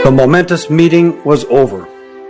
The momentous meeting was over.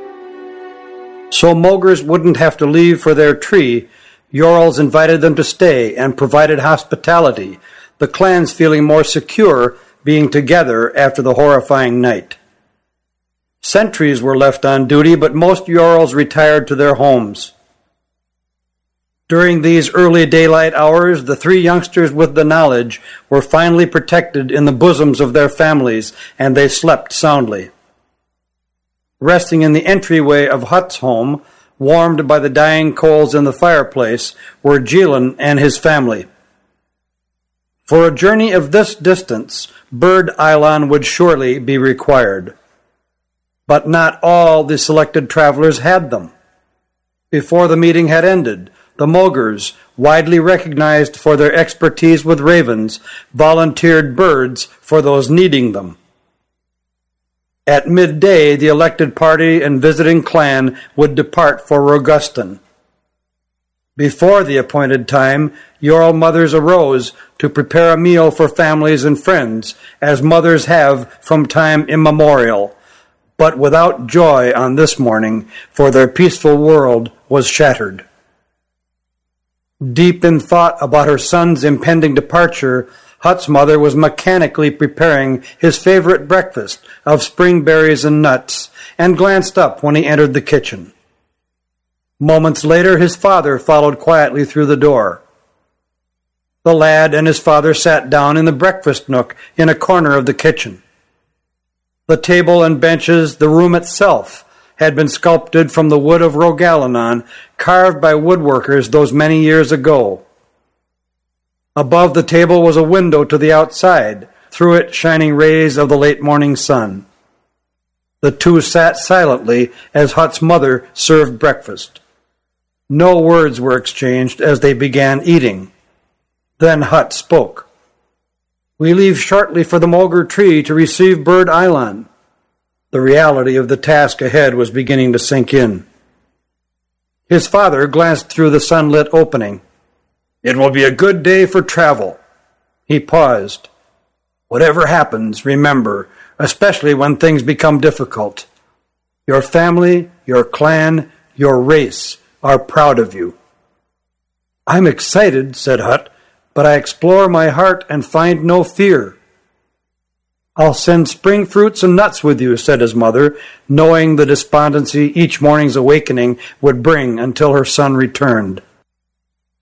So Mogers wouldn't have to leave for their tree, Jarls invited them to stay and provided hospitality, the clans feeling more secure being together after the horrifying night. Sentries were left on duty, but most Jarls retired to their homes. During these early daylight hours, the three youngsters with the knowledge were finally protected in the bosoms of their families, and they slept soundly. Resting in the entryway of Hut's home, warmed by the dying coals in the fireplace, were Gillen and his family. For a journey of this distance, Burd Eilon would surely be required. But not all the selected travelers had them. Before the meeting had ended, the Mogers, widely recognized for their expertise with ravens, volunteered birds for those needing them. At midday, the elected party and visiting clan would depart for Rogustan. Before the appointed time, Jarl mothers arose to prepare a meal for families and friends, as mothers have from time immemorial, but without joy on this morning, for their peaceful world was shattered. Deep in thought about her son's impending departure, Hut's mother was mechanically preparing his favorite breakfast of spring berries and nuts, and glanced up when he entered the kitchen. Moments later, his father followed quietly through the door. The lad and his father sat down in the breakfast nook in a corner of the kitchen. The table and benches, the room itself, had been sculpted from the wood of Rogalanon, carved by woodworkers those many years ago. Above the table was a window to the outside, through it shining rays of the late morning sun. The two sat silently as Hut's mother served breakfast. No words were exchanged as they began eating. Then Hut spoke. "We leave shortly for the Moger tree to receive Burd Eilon." The reality of the task ahead was beginning to sink in. His father glanced through the sunlit opening. "It will be a good day for travel." He paused. "Whatever happens, remember, especially when things become difficult, your family, your clan, your race are proud of you." "I'm excited," said Hut, "but I explore my heart and find no fear." "I'll send spring fruits and nuts with you," said his mother, knowing the despondency each morning's awakening would bring until her son returned.